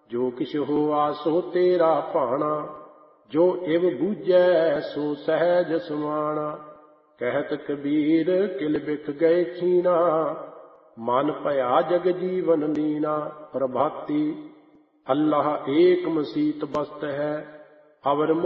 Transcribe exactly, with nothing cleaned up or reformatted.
ਜੋ ਕਿਛ ਹੋਆ ਸੋ ਤੇਰਾ ਭਾਣਾ। ਜੋ ਇਵ ਬੂਝੈ ਸੋ ਸਹਿਜ ਸਮਾਣਾ। ਕਹਿਤ ਕਬੀਰ ਕਿਲ ਬਿਖ ਗਏ ਖੀਣਾ। ਮਨ ਭਇਆ ਜਗ ਜੀਵਨ ਲੀਨਾ। ਪ੍ਰਭਾਤੀ ਅੱਲਾਹ ਏਕ ਮਸੀਤ ਬਸਤ ਹੈ। ਅਵਰ